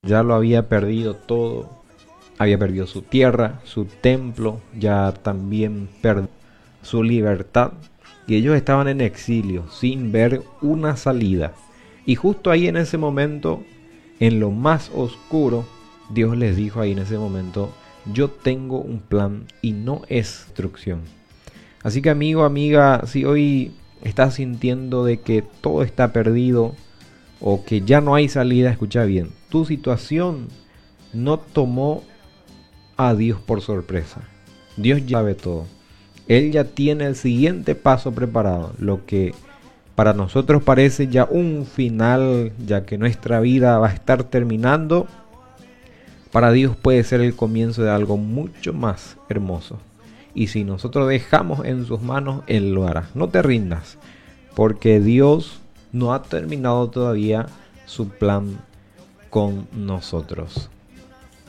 Ya lo había perdido todo, había perdido su tierra, su templo, ya también perdió su libertad. Y ellos estaban en exilio, sin ver una salida. Y justo ahí en ese momento, en lo más oscuro, Dios les dijo ahí en ese momento, yo tengo un plan y no es destrucción. Así que amigo, amiga, si hoy estás sintiendo de que todo está perdido o que ya no hay salida, escucha bien, tu situación no tomó a Dios por sorpresa. Dios ya sabe todo. Él ya tiene el siguiente paso preparado, lo que para nosotros parece ya un final, ya que nuestra vida va a estar terminando, para Dios puede ser el comienzo de algo mucho más hermoso. Y si nosotros dejamos en sus manos, Él lo hará. No te rindas, porque Dios no ha terminado todavía su plan con nosotros.